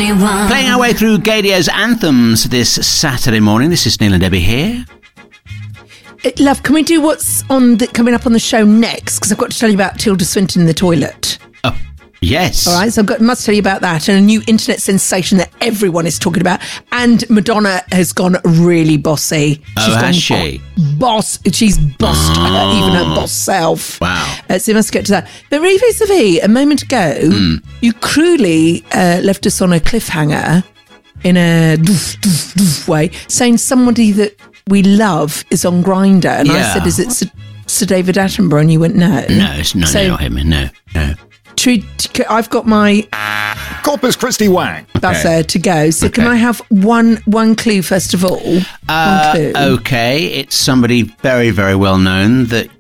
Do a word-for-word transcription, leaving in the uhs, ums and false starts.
only one. Playing our way through Gadio's anthems this Saturday morning. This is Neil and Debbie here. Uh, love, can we do what's on the, coming up on the show next? Because I've got to tell you about Tilda Swinton in the toilet. Oh, yes. All right, so I've got must tell you about that, and a new internet sensation that everyone is talking about. And Madonna has gone really bossy. She's Oh, gone has she? Boss. She's bossed Oh. her, even her boss self. Wow. Uh, so we must get to that. But vis-a-vis, a moment ago, Mm. you cruelly uh, left us on a cliffhanger in a doof, doof, doof way, saying somebody that we love is on Grindr. And I Yeah. said, is it Sir, Sir David Attenborough? And you went, no. No, it's not, So- not him. No, no. Treat, I've got my Corpus Christi Wang. buzzer Okay. to go. So can Okay. I have one one clue first of all? Uh, one clue. okay, it's somebody very, very well known that